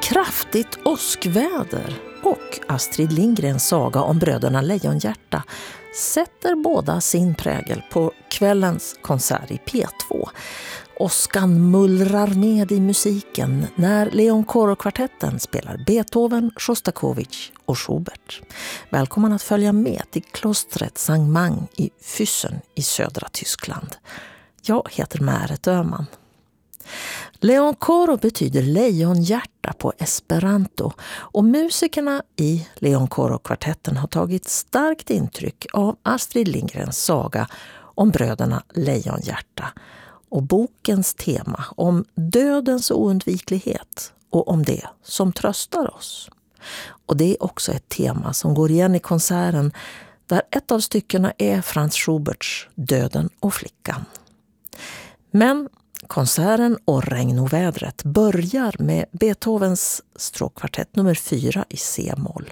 Kraftigt åskväder och Astrid Lindgrens saga om bröderna Lejonhjärta sätter båda sin prägel på kvällens konsert i P2. Åskan mullrar med i musiken när Leon Koro-kvartetten spelar Beethoven, Sjostakovitj och Schubert. Välkommen att följa med till klostret Sankt Mang i Füssen i södra Tyskland. Jag heter Märet Öhman. Leon Koro betyder lejonhjärta på esperanto och musikerna i Leon Koro-kvartetten har tagit starkt intryck av Astrid Lindgrens saga om bröderna Lejonhjärta och bokens tema om dödens oundviklighet och om det som tröstar oss. Och det är också ett tema som går igen i konserten där ett av styckena är Franz Schuberts Döden och flickan. Men konserten och regnovädret börjar med Beethovens stråkkvartett nummer 4 i C-moll.